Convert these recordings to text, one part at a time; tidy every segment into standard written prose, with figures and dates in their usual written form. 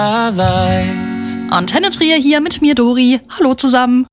Antenne Trier hier mit mir, Dori. Hallo zusammen.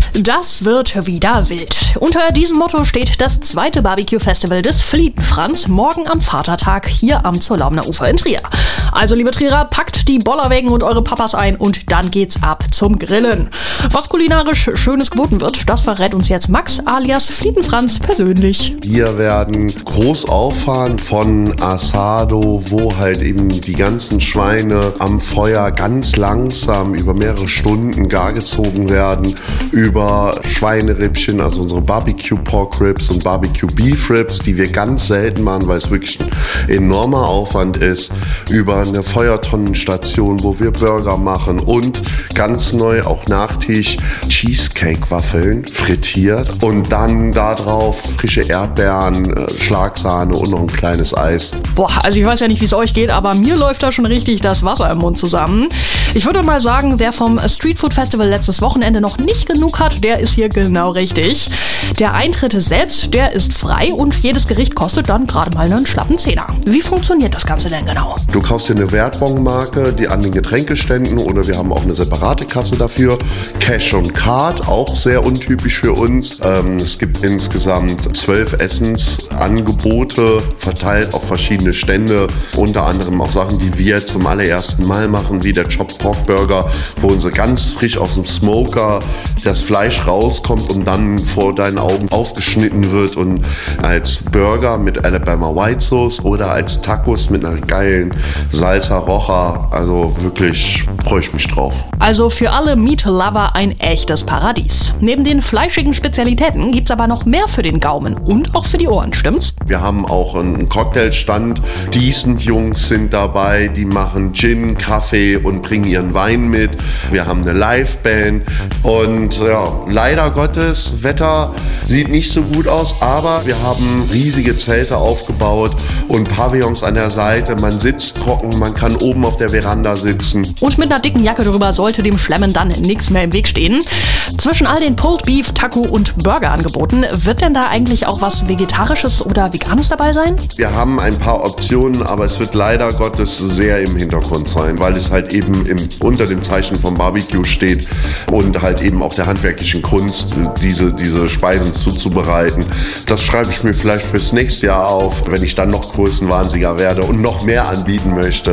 Das wird wieder wild. Unter diesem Motto steht das zweite Barbecue-Festival des Flietenfranz morgen am Vatertag hier am Zurlaubener Ufer in Trier. Also, liebe Trierer, packt die Bollerwägen und eure Papas ein und dann geht's ab zum Grillen. Was kulinarisch Schönes geboten wird, das verrät uns jetzt Max alias Flietenfranz persönlich. Wir werden groß auffahren von Asado, wo halt eben die ganzen Schweine am Feuer ganz langsam über mehrere Stunden gar gezogen werden, über Schweinerippchen, also unsere Barbecue Pork Ribs und Barbecue Beef Ribs, die wir ganz selten machen, weil es wirklich ein enormer Aufwand ist, über eine Feuertonnenstation, wo wir Burger machen und ganz neu auch Nachtisch Cheesecake-Waffeln frittiert und dann darauf frische Erdbeeren, Schlagsahne und noch ein kleines Eis. Boah, also ich weiß ja nicht, wie es euch geht, aber mir läuft da schon richtig das Wasser im Mund zusammen. Ich würde mal sagen, wer vom Street Food Festival letztes Wochenende noch nicht genug hat, der ist hier genau richtig. Der Eintritt selbst, der ist frei und jedes Gericht kostet dann gerade mal einen schlappen Zehner. Wie funktioniert das Ganze denn genau? Du kaufst dir eine Wertbonmarke, die an den Getränkeständen, oder wir haben auch eine separate Kasse dafür. Cash und Card, auch sehr untypisch für uns. Es gibt insgesamt 12 Essensangebote, verteilt auf verschiedene Stände. Unter anderem auch Sachen, die wir zum allerersten Mal machen, wie der Chopped Pork Burger, wo uns ganz frisch aus dem Smoker das Fleisch rauskommt und dann vor deinen Augen aufgeschnitten wird und als Burger mit Alabama White Sauce oder als Tacos mit einer geilen Salsa Roja. Also wirklich freue ich mich drauf. Also für alle Meat-Lover ein echtes Paradies. Neben den fleischigen Spezialitäten gibt's aber noch mehr für den Gaumen und auch für die Ohren, stimmt's? Wir haben auch einen Cocktailstand. Decent Jungs sind dabei, die machen Gin, Kaffee und bringen ihren Wein mit. Wir haben eine Liveband und ja, leider Gottes, Wetter sieht nicht so gut aus, aber wir haben riesige Zelte aufgebaut und Pavillons an der Seite. Man sitzt trocken, man kann oben auf der Veranda sitzen. Und mit einer dicken Jacke drüber sollte dem Schlemmen dann nichts mehr im Weg stehen. Zwischen all den Pulled Beef, Taco und Burger-Angeboten, wird denn da eigentlich auch was Vegetarisches oder Veganes dabei sein? Wir haben ein paar Optionen, aber es wird leider Gottes sehr im Hintergrund sein, weil es halt eben unter dem Zeichen vom Barbecue steht und halt eben auch der handwerklichen Kunst, diese Speisen zuzubereiten. Das schreibe ich mir vielleicht fürs nächste Jahr auf, wenn ich dann noch größenwahnsinniger werde und noch mehr anbieten möchte.